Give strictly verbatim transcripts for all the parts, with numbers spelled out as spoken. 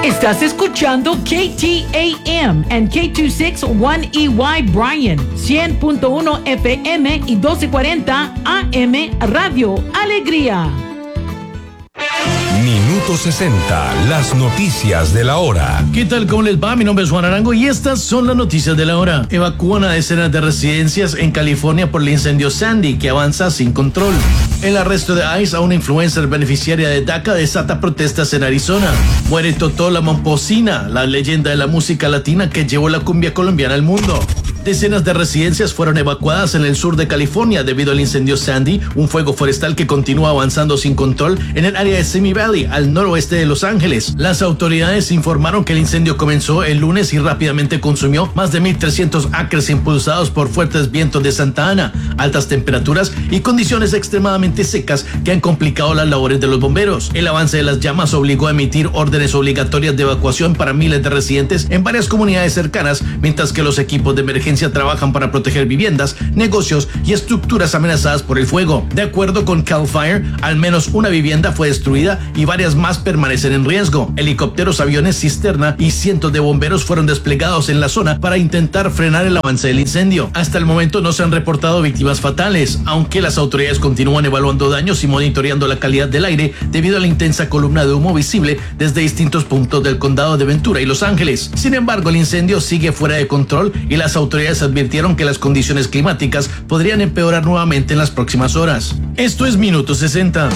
Estás escuchando K T A M and K dos sesenta y uno E Y Bryan, cien punto uno F M y doce cuarenta A M Radio Alegría. Minuto sesenta, las noticias de la hora. ¿Qué tal? ¿Cómo les va? Mi nombre es Juan Arango y estas son las noticias de la hora. Evacúan a decenas de residencias en California por el incendio Sandy, que avanza sin control. El arresto de ICE a una influencer beneficiaria de DACA desata protestas en Arizona. Muere Totó la Momposina, la leyenda de la música latina que llevó la cumbia colombiana al mundo. Decenas de residencias fueron evacuadas en el sur de California debido al incendio Sandy, un fuego forestal que continúa avanzando sin control en el área de Simi Valley, al noroeste de Los Ángeles. Las autoridades informaron que el incendio comenzó el lunes y rápidamente consumió más de mil trescientos acres impulsados por fuertes vientos de Santa Ana, altas temperaturas y condiciones extremadamente secas que han complicado las labores de los bomberos. El avance de las llamas obligó a emitir órdenes obligatorias de evacuación para miles de residentes en varias comunidades cercanas, mientras que los equipos de emergencia trabajan para proteger viviendas, negocios y estructuras amenazadas por el fuego. De acuerdo con Cal Fire, al menos una vivienda fue destruida y varias más permanecen en riesgo. Helicópteros, aviones, cisterna y cientos de bomberos fueron desplegados en la zona para intentar frenar el avance del incendio. Hasta el momento no se han reportado víctimas fatales, aunque las autoridades continúan evaluando daños y monitoreando la calidad del aire debido a la intensa columna de humo visible desde distintos puntos del condado de Ventura y Los Ángeles. Sin embargo, el incendio sigue fuera de control y las autoridades advirtieron que las condiciones climáticas podrían empeorar nuevamente en las próximas horas. Esto es Minuto sesenta.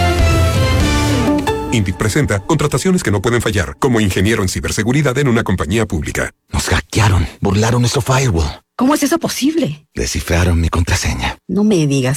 Indeed presenta contrataciones que no pueden fallar, como ingeniero en ciberseguridad en una compañía pública. Nos hackearon, burlaron nuestro firewall. ¿Cómo es eso posible? Descifraron mi contraseña. No me digas.